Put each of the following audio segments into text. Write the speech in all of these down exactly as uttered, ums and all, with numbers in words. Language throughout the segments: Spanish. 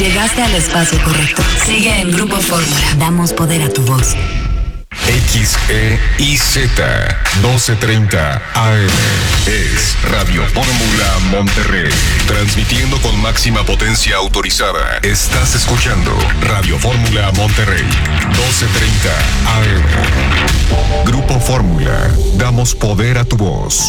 Llegaste al espacio correcto. Sigue en Grupo Fórmula. Damos poder a tu voz. X E I Z doce treinta A M es Radio Fórmula Monterrey, transmitiendo con máxima potencia autorizada. Estás escuchando Radio Fórmula Monterrey, doce treinta A M. Grupo Fórmula, damos poder a tu voz.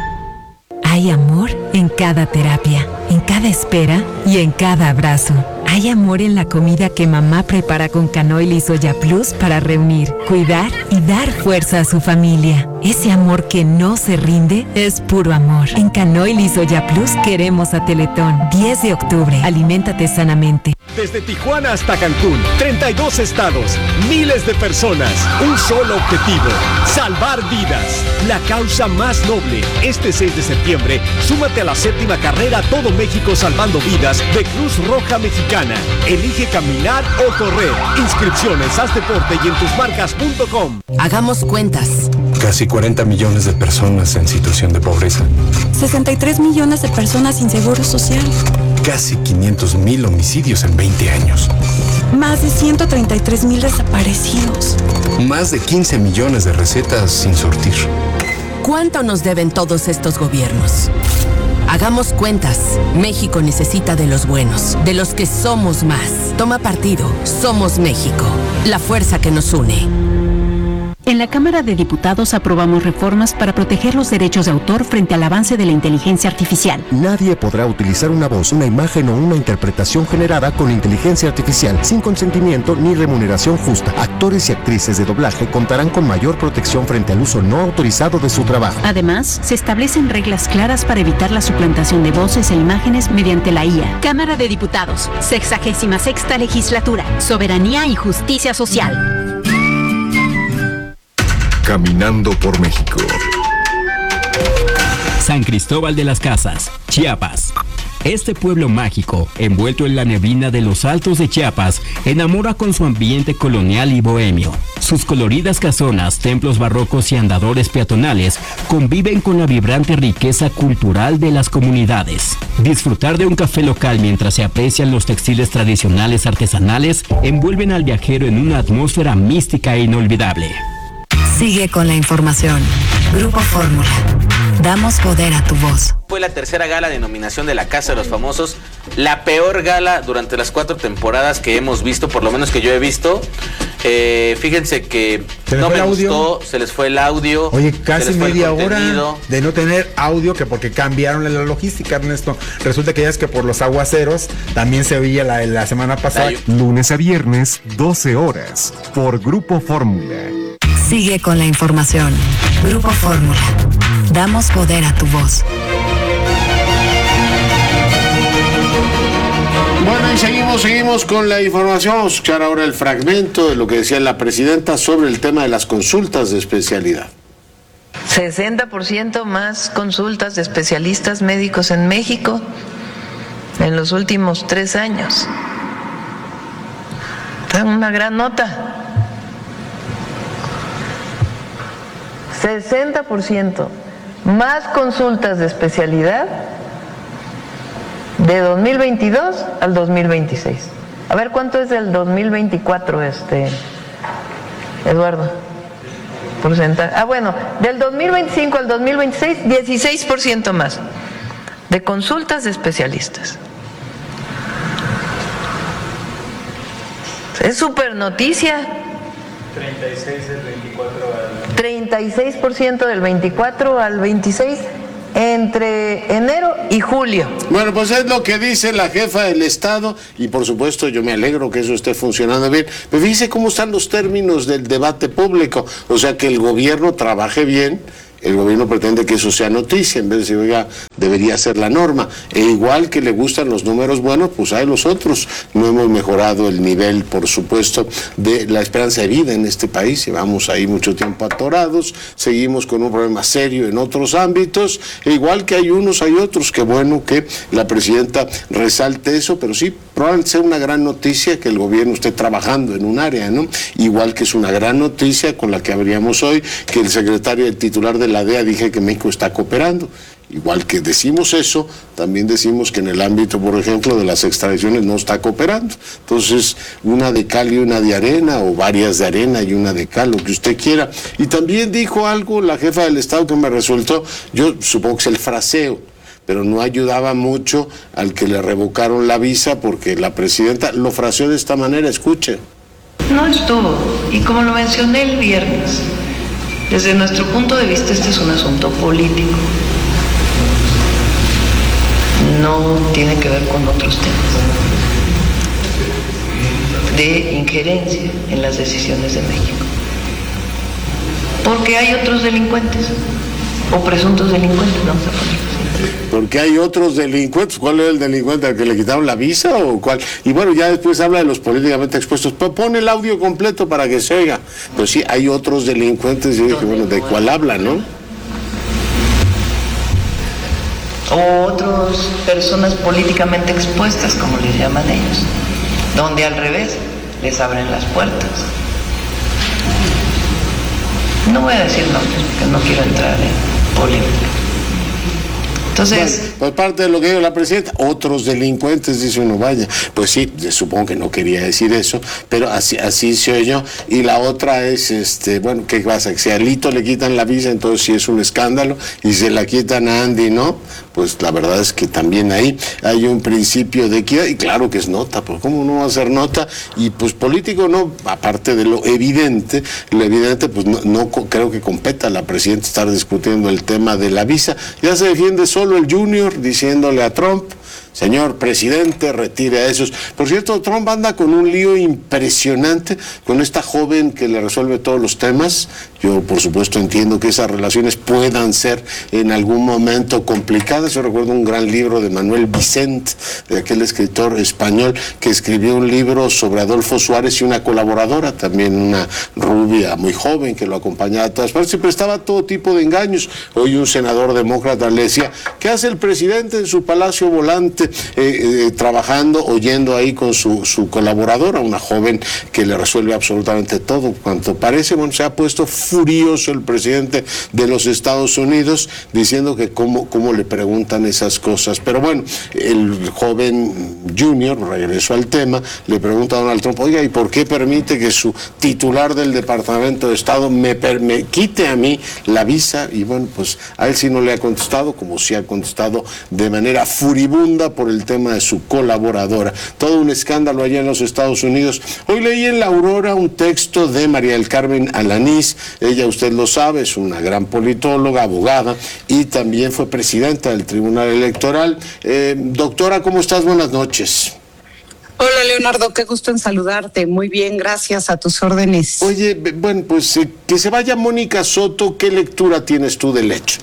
Hay amor en cada terapia, en cada espera y en cada abrazo. Hay amor en la comida que mamá prepara con Canoil y Soya Plus para reunir, cuidar y dar fuerza a su familia. Ese amor que no se rinde es puro amor. En Canoil y Soya Plus queremos a Teletón. diez de octubre. Aliméntate sanamente. Desde Tijuana hasta Cancún, treinta y dos estados, miles de personas, un solo objetivo, salvar vidas. La causa más noble. Este seis de septiembre, súmate a la séptima carrera Todo México Salvando Vidas de Cruz Roja Mexicana. Elige caminar o correr. Inscripciones, haz deporte y en tus marcas punto com. Hagamos cuentas. Casi cuarenta millones de personas en situación de pobreza. sesenta y tres millones de personas sin seguro social. Casi quinientos mil homicidios en veinte años. Más de ciento treinta y tres mil desaparecidos. Más de quince millones de recetas sin surtir. ¿Cuánto nos deben todos estos gobiernos? Hagamos cuentas. México necesita de los buenos, de los que somos más. Toma partido. Somos México. La fuerza que nos une. En la Cámara de Diputados aprobamos reformas para proteger los derechos de autor frente al avance de la inteligencia artificial. Nadie podrá utilizar una voz, una imagen o una interpretación generada con inteligencia artificial sin consentimiento ni remuneración justa. Actores y actrices de doblaje contarán con mayor protección frente al uso no autorizado de su trabajo. Además, se establecen reglas claras para evitar la suplantación de voces e imágenes mediante la I A. Cámara de Diputados, sexagésima sexta legislatura, soberanía y justicia social. Caminando por México. San Cristóbal de las Casas, Chiapas. Este pueblo mágico, envuelto en la neblina de los altos de Chiapas, enamora con su ambiente colonial y bohemio. Sus coloridas casonas, templos barrocos y andadores peatonales conviven con la vibrante riqueza cultural de las comunidades. Disfrutar de un café local mientras se aprecian los textiles tradicionales artesanales envuelven al viajero en una atmósfera mística e inolvidable. Sigue con la información. Grupo Fórmula. Damos poder a tu voz. Fue la tercera gala de nominación de la Casa de los Famosos, la peor gala durante las cuatro temporadas que hemos visto, por lo menos que yo he visto. Eh, fíjense que no me gustó, se les fue el audio. Oye, casi media hora de no tener audio, que porque cambiaron la logística, Ernesto. Resulta que ya es que por los aguaceros también se oía la, la semana pasada. Lunes a viernes, doce horas, por Grupo Fórmula. Sigue con la información. Grupo Fórmula. Damos poder a tu voz. Bueno, y seguimos, seguimos con la información. Vamos a escuchar ahora el fragmento de lo que decía la presidenta sobre el tema de las consultas de especialidad. sesenta por ciento más consultas de especialistas médicos en México en los últimos tres años. Está una gran nota. sesenta por ciento más consultas de especialidad de dos mil veintidós al dos mil veintiséis. A ver, ¿cuánto es del dos mil veinticuatro, este, Eduardo? Porcentaje. Ah, bueno, del dos mil veinticinco al dos mil veintiséis, dieciséis por ciento más de consultas de especialistas. Es súper noticia. treinta y seis del veinticuatro al... treinta y seis por ciento del veinticuatro al veintiséis entre enero y julio. Bueno, pues es lo que dice la jefa del Estado y por supuesto yo me alegro que eso esté funcionando bien. Pero fíjese cómo están los términos del debate público, o sea que el gobierno trabaje bien. El gobierno pretende que eso sea noticia, en vez de decir, oiga, debería ser la norma. E igual que le gustan los números buenos, pues hay los otros. No hemos mejorado el nivel, por supuesto, de la esperanza de vida en este país. Llevamos ahí mucho tiempo atorados, seguimos con un problema serio en otros ámbitos. E igual que hay unos, hay otros. Qué bueno que la presidenta resalte eso, pero sí, probablemente sea una gran noticia que el gobierno esté trabajando en un área, ¿no? Igual que es una gran noticia con la que abríamos hoy, que el secretario, el titular de la D E A, dije que México está cooperando. Igual que decimos eso, también decimos que en el ámbito, por ejemplo, de las extradiciones no está cooperando. Entonces, una de cal y una de arena, o varias de arena y una de cal, lo que usted quiera. Y también dijo algo la jefa del Estado que me resultó, yo supongo que es el fraseo, pero no ayudaba mucho al que le revocaron la visa, porque la presidenta lo fraseó de esta manera, escuche. No estuvo, y como lo mencioné el viernes, desde nuestro punto de vista este es un asunto político. No tiene que ver con otros temas de injerencia en las decisiones de México. Porque hay otros delincuentes, o presuntos delincuentes, vamos a poner así. Porque hay otros delincuentes. ¿Cuál era el delincuente al que le quitaron la visa o cuál? Y bueno, ya después habla de los políticamente expuestos. Pero pone el audio completo para que se oiga. Pues sí, hay otros delincuentes. Yo dije, bueno, ¿de cuál habla, no? O otras personas políticamente expuestas, como les llaman ellos, donde al revés les abren las puertas. No voy a decir nombres porque no quiero entrar en polémica. Entonces, bueno, pues parte de lo que dijo la presidenta, otros delincuentes, dice uno, vaya, pues sí, supongo que no quería decir eso, pero así así se oyó. Y la otra es, este, bueno, ¿qué pasa? Que si a Alito le quitan la visa, entonces sí es un escándalo, y se la quitan a Andy, ¿no? Pues la verdad es que también ahí hay un principio de equidad, y claro que es nota, pues ¿cómo no va a ser nota? Y pues político no, aparte de lo evidente, lo evidente, pues no, no creo que competa a la presidenta estar discutiendo el tema de la visa. Ya se defiende solo el Junior diciéndole a Trump, señor presidente, retire a esos. Por cierto, Trump anda con un lío impresionante con esta joven que le resuelve todos los temas. Yo, por supuesto, entiendo que esas relaciones puedan ser en algún momento complicadas. Yo recuerdo un gran libro de Manuel Vicent, de aquel escritor español que escribió un libro sobre Adolfo Suárez y una colaboradora, también una rubia muy joven que lo acompañaba a todas partes y prestaba todo tipo de engaños. Hoy un senador demócrata le decía, ¿qué hace el presidente en su palacio volante? Eh, eh, trabajando, oyendo ahí con su, su colaboradora, una joven que le resuelve absolutamente todo cuanto parece. Bueno, se ha puesto furioso el presidente de los Estados Unidos diciendo que cómo, cómo le preguntan esas cosas. Pero bueno, el joven Junior, regresó al tema, le pregunta a Donald Trump, oiga, ¿y por qué permite que su titular del Departamento de Estado me, me quite a mí la visa? Y bueno, pues a él sí no le ha contestado, como sí ha contestado de manera furibunda por el tema de su colaboradora. Todo un escándalo allá en los Estados Unidos. Hoy leí en La Aurora un texto de María del Carmen Alanís. Ella, usted lo sabe, es una gran politóloga, abogada, y también fue presidenta del Tribunal Electoral. Eh, doctora, ¿cómo estás? Buenas noches. Hola, Leonardo, qué gusto en saludarte. Muy bien, gracias, a tus órdenes. Oye, bueno, pues eh, que se vaya Mónica Soto, ¿qué lectura tienes tú del hecho?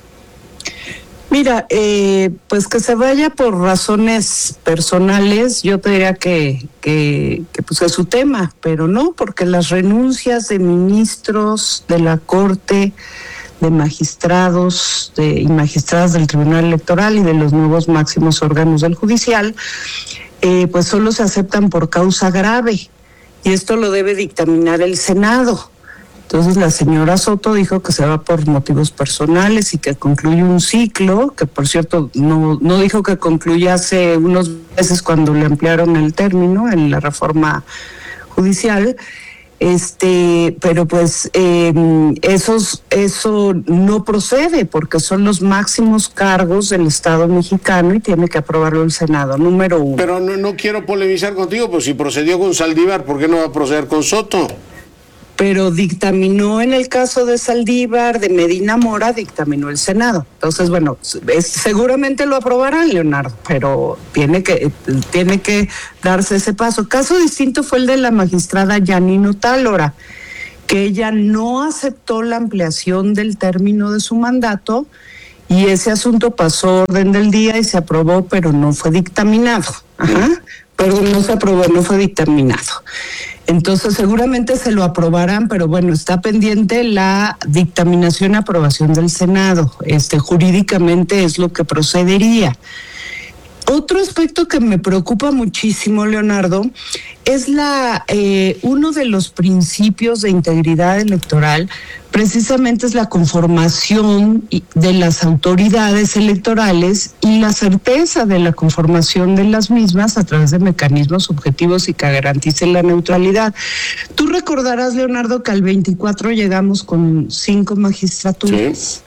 Mira, eh, pues que se vaya por razones personales, yo te diría que, que, que pues es su tema, pero no, porque las renuncias de ministros de la Corte, de magistrados de, y magistradas del Tribunal Electoral y de los nuevos máximos órganos del Judicial, eh, pues solo se aceptan por causa grave, y esto lo debe dictaminar el Senado. Entonces la señora Soto dijo que se va por motivos personales y que concluye un ciclo, que por cierto no, no dijo que concluye hace unos meses cuando le ampliaron el término en la reforma judicial, este, pero pues eh, esos, eso no procede porque son los máximos cargos del Estado mexicano y tiene que aprobarlo el Senado, número uno. Pero no, no quiero polemizar contigo, pues si procedió con Saldívar, ¿por qué no va a proceder con Soto? Pero dictaminó en el caso de Saldívar, de Medina Mora, dictaminó el Senado. Entonces, bueno, es, seguramente lo aprobarán, Leonardo, pero tiene que, tiene que darse ese paso. Caso distinto fue el de la magistrada Yanino Tálora, que ella no aceptó la ampliación del término de su mandato y ese asunto pasó orden del día y se aprobó, pero no fue dictaminado. Ajá. Perdón, no se aprobó, no fue dictaminado. Entonces seguramente se lo aprobarán, pero bueno, está pendiente la dictaminación y aprobación del Senado. Este, jurídicamente es lo que procedería. Otro aspecto que me preocupa muchísimo, Leonardo, es la eh, uno de los principios de integridad electoral, precisamente es la conformación de las autoridades electorales y la certeza de la conformación de las mismas a través de mecanismos objetivos y que garanticen la neutralidad. Tú recordarás, Leonardo, que al veinticuatro llegamos con cinco magistraturas. Sí.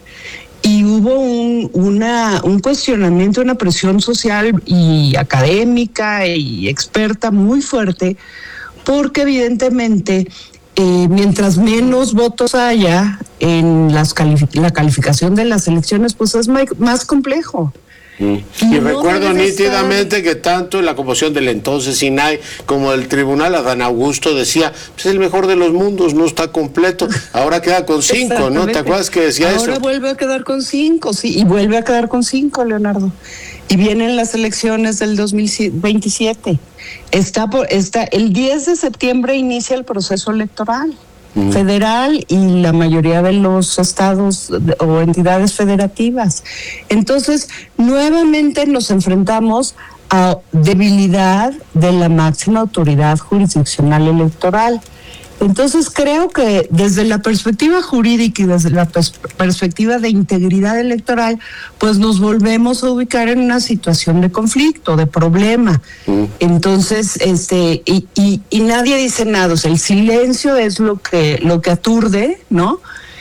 Y hubo un, una, un cuestionamiento, una presión social y académica y experta muy fuerte, porque evidentemente eh, mientras menos votos haya en las calific- la calificación de las elecciones, pues es más, más complejo. Mm. Y, y no recuerdo nítidamente estar... que tanto la composición del entonces I N A I como el tribunal, Adán Augusto decía, pues es el mejor de los mundos, no está completo, ahora queda con cinco, ¿no? ¿Te acuerdas que decía ahora eso? Ahora vuelve a quedar con cinco, sí, y vuelve a quedar con cinco, Leonardo. Y vienen las elecciones del dos mil veintisiete. Está por, está, el diez de septiembre inicia el proceso electoral federal y la mayoría de los estados o entidades federativas. Entonces, nuevamente nos enfrentamos a debilidad de la máxima autoridad jurisdiccional electoral. Entonces, creo que desde la perspectiva jurídica y desde la pers- perspectiva de integridad electoral, pues nos volvemos a ubicar en una situación de conflicto, de problema. Mm. Entonces, este, y, y, y nadie dice nada, o sea, el silencio es lo que, lo que aturde, ¿no?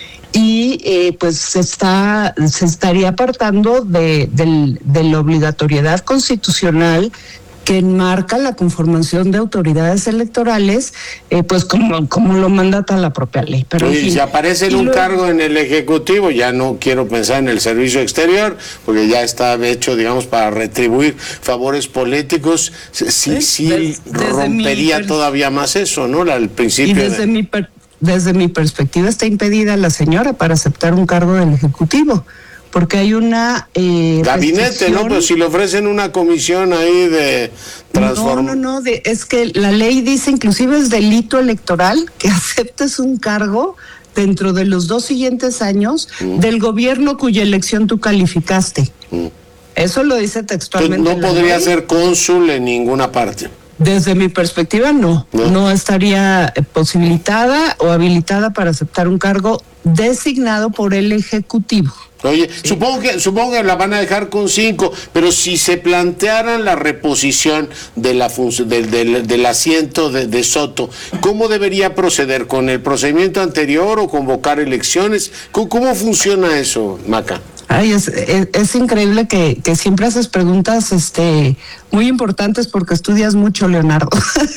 Y eh, pues se está, se estaría apartando de, de, de la obligatoriedad constitucional que enmarca la conformación de autoridades electorales, eh, pues como, como lo mandata la propia ley. Pero Oye, en fin, si aparece en un luego... cargo en el Ejecutivo, ya no quiero pensar en el servicio exterior, porque ya está hecho, digamos, para retribuir favores políticos, sí, sí Des, rompería per... todavía más eso, ¿no? El principio. Y desde, de... mi per... desde mi perspectiva está impedida la señora para aceptar un cargo del Ejecutivo. Porque hay una... Eh, Gabinete, restricción. ¿no? Pero si le ofrecen una comisión ahí de transformación. No, no, no, de, es que la ley dice, inclusive es delito electoral, que aceptes un cargo dentro de los dos siguientes años mm. del gobierno cuya elección tú calificaste. Mm. Eso lo dice textualmente. Entonces, no podría ley. ser cónsul en ninguna parte. Desde mi perspectiva, no. no. No estaría posibilitada o habilitada para aceptar un cargo designado por el Ejecutivo. Oye, sí. supongo que supongo que la van a dejar con cinco, pero si se planteara la reposición de la fun- del, del, del asiento de, de Soto, ¿cómo debería proceder? ¿Con el procedimiento anterior o convocar elecciones? ¿Cómo, cómo funciona eso, Maca? Ay, es, es, es increíble que, que siempre haces preguntas este, muy importantes porque estudias mucho, Leonardo.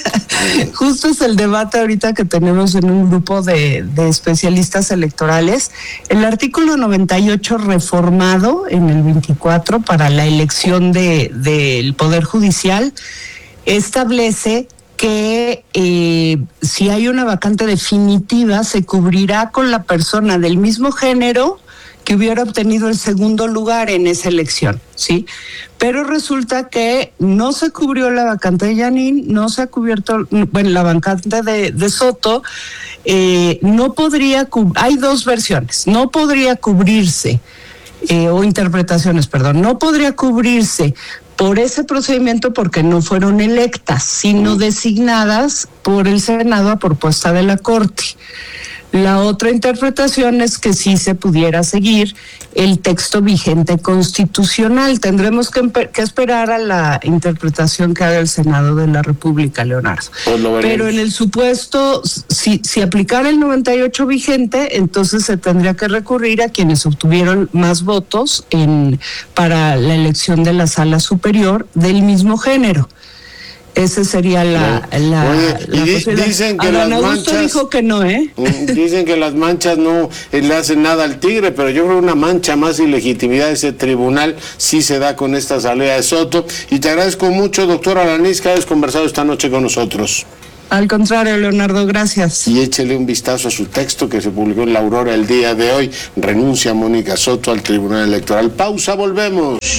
Justo es el debate ahorita que tenemos en un grupo de, de especialistas electorales. El artículo noventa y ocho reformado en el veinticuatro para la elección de, del Poder Judicial establece que eh, si hay una vacante definitiva se cubrirá con la persona del mismo género que hubiera obtenido el segundo lugar en esa elección, ¿sí? Pero resulta que no se cubrió la vacante de Yanin, no se ha cubierto, bueno, la vacante de, de Soto, eh, no podría, hay dos versiones, no podría cubrirse, eh, o interpretaciones, perdón, no podría cubrirse por ese procedimiento porque no fueron electas, sino designadas por el Senado a propuesta de la Corte. La otra interpretación es que sí se pudiera seguir el texto vigente constitucional. Tendremos que, que esperar a la interpretación que haga el Senado de la República, Leonardo. Pues Pero en el supuesto, si, si aplicara el noventa y ocho vigente, entonces se tendría que recurrir a quienes obtuvieron más votos en, para la elección de la sala superior del mismo género. Esa sería la, no. la, Oye, la y di, dicen que Adán las Augusto manchas dijo que no, ¿eh? Dicen que las manchas no le hacen nada al tigre, pero yo creo que una mancha más ilegitimidad de ese tribunal sí se da con esta salida de Soto. Y te agradezco mucho, doctora Alanís, que hayas conversado esta noche con nosotros. Al contrario, Leonardo, gracias. Y échele un vistazo a su texto que se publicó en La Aurora el día de hoy. Renuncia Mónica Soto al Tribunal Electoral. Pausa, volvemos.